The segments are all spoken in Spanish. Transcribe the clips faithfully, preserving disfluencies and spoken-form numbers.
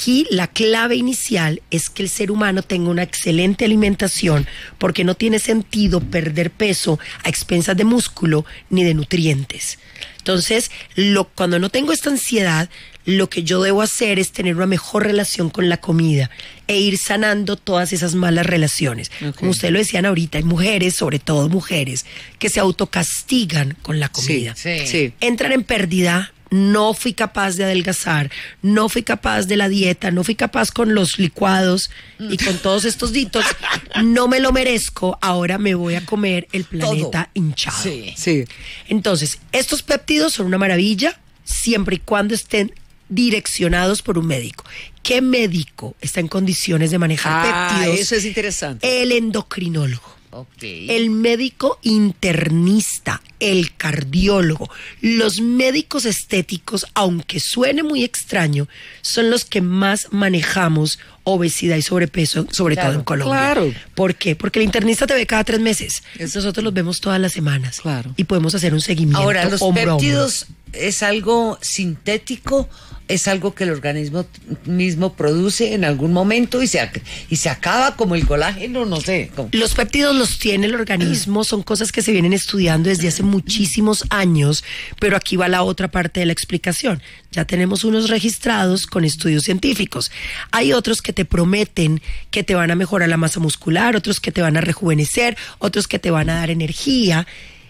aquí la clave inicial es que el ser humano tenga una excelente alimentación, porque no tiene sentido perder peso a expensas de músculo ni de nutrientes. Entonces, lo, cuando no tengo esta ansiedad, lo que yo debo hacer es tener una mejor relación con la comida e ir sanando todas esas malas relaciones. Okay. Como ustedes lo decían ahorita, hay mujeres, sobre todo mujeres, que se autocastigan con la comida. Sí, sí. Sí. Entran en pérdida. No fui capaz de adelgazar, no fui capaz de la dieta, no fui capaz con los licuados y con todos estos ditos. No me lo merezco, ahora me voy a comer el planeta Todo. hinchado. Sí. Sí. Entonces, estos péptidos son una maravilla siempre y cuando estén direccionados por un médico. ¿Qué médico está en condiciones de manejar ah, péptidos? Eso es interesante. El endocrinólogo. Okay. El médico internista, el cardiólogo, los médicos estéticos, aunque suene muy extraño, son los que más manejamos obesidad y sobrepeso, sobre claro, todo en Colombia. Claro. ¿Por qué? Porque el internista te ve cada tres meses. Es... Nosotros los vemos todas las semanas. Claro. Y podemos hacer un seguimiento. Ahora, los hombro péptidos es algo sintético, es algo que el organismo mismo produce en algún momento y se, y se acaba como el colágeno, no sé. ¿Cómo? Los péptidos los tiene el organismo, son cosas que se vienen estudiando desde hace muchísimos años, pero aquí va la otra parte de la explicación. Ya tenemos unos registrados con estudios científicos. Hay otros que te prometen que te van a mejorar la masa muscular, otros que te van a rejuvenecer, otros que te van a dar energía.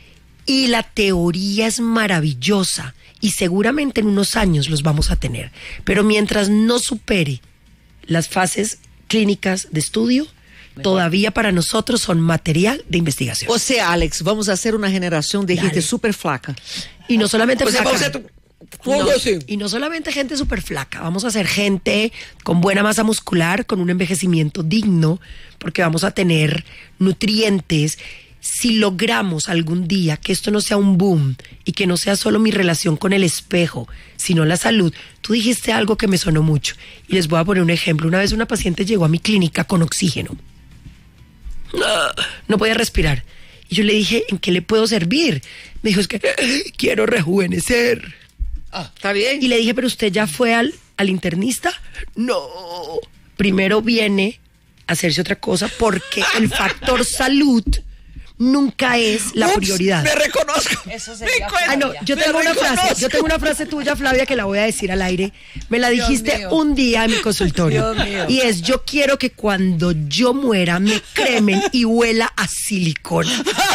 Y la teoría es maravillosa y seguramente en unos años los vamos a tener. Pero mientras no supere las fases clínicas de estudio, mejor. Todavía para nosotros son material de investigación. O sea, Alex, vamos a hacer una generación de Dale. gente súper flaca. Y no solamente o sea, flaca. Vamos a hacer No, y no solamente gente súper flaca, vamos a hacer gente con buena masa muscular, con un envejecimiento digno, porque vamos a tener nutrientes. Si logramos algún día que esto no sea un boom y que no sea solo mi relación con el espejo, sino la salud, tú dijiste algo que me sonó mucho y les voy a poner un ejemplo. Una vez una paciente llegó a mi clínica con oxígeno. No, no podía respirar. Y yo le dije, ¿en qué le puedo servir? Me dijo, es que quiero rejuvenecer. Ah, está bien. Y le dije, ¿pero usted ya fue al, al internista? No. Primero viene a hacerse otra cosa porque el factor salud nunca es la Ups, prioridad. Me reconozco. Eso sería Ah, no, yo tengo me una reconozco. frase, yo tengo una frase tuya, Flavia, que la voy a decir al aire. Me la dijiste un día en mi consultorio. Dios mío. Y es, yo quiero que cuando yo muera me cremen y huela a silicona.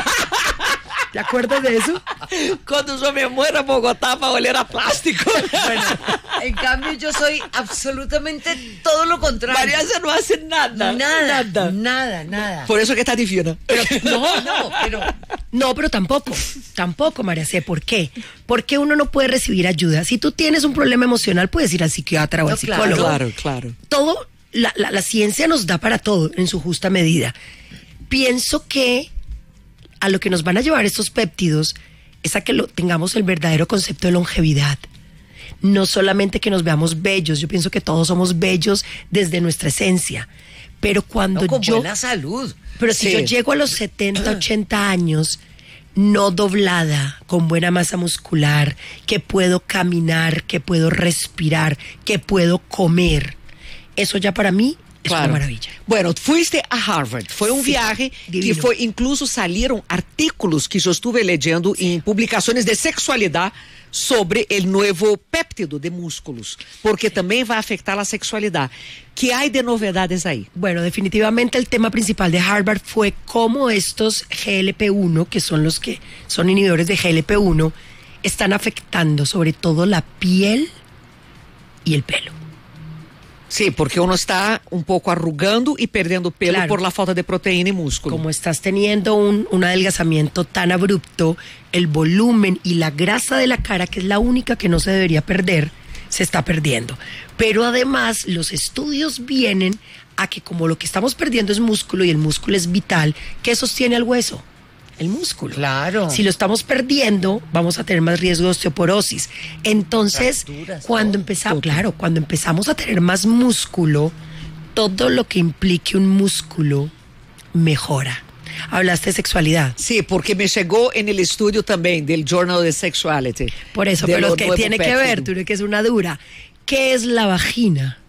¿Te acuerdas de eso? Cuando yo me muera, Bogotá va a oler a plástico. Bueno, en cambio yo soy absolutamente todo lo contrario. María se no hace nada. Nada, nada, nada, nada. Por eso que está divina. Pero, No, no, pero... No, pero tampoco, tampoco, María C. ¿Por qué? Porque uno no puede recibir ayuda. Si tú tienes un problema emocional, puedes ir al psiquiatra o No, al psicólogo. Claro, claro. Todo, la, la, la ciencia nos da para todo en su justa medida. Pienso que a lo que nos van a llevar estos péptidos es a que lo, tengamos el verdadero concepto de longevidad. No solamente que nos veamos bellos, yo pienso que todos somos bellos desde nuestra esencia, pero cuando No, con yo... buena salud. Pero si Sí. yo llego a los setenta, ochenta años, no doblada, con buena masa muscular, que puedo caminar, que puedo respirar, que puedo comer, eso ya para mí es Claro. una maravilla. Bueno, fuiste a Harvard. Fue un Sí, viaje divino. que fue, incluso salieron artículos que yo estuve leyendo en publicaciones de sexualidad sobre el nuevo péptido de músculos, porque también va a afectar la sexualidad. ¿Qué hay de novedades ahí? Bueno, definitivamente el tema principal de Harvard fue cómo estos G L P uno, que son los que son inhibidores de G L P uno, están afectando sobre todo la piel y el pelo. Sí, porque uno está un poco arrugando y perdiendo pelo Claro. por la falta de proteína y músculo. Como estás teniendo un, un adelgazamiento tan abrupto, el volumen y la grasa de la cara, que es la única que no se debería perder, se está perdiendo. Pero además los estudios vienen a que como lo que estamos perdiendo es músculo y el músculo es vital, ¿qué sostiene al hueso? El músculo. Claro. Si lo estamos perdiendo, vamos a tener más riesgo de osteoporosis. Entonces, Fracturas, cuando todo. empezamos, claro, cuando empezamos a tener más músculo, todo lo que implique un músculo mejora. Hablaste de sexualidad. Sí, porque me llegó en el estudio también del Journal of Sexuality. Por eso, de pero lo que nuevo tiene que péptido. ver, tú que es una dura. ¿Qué es la vagina?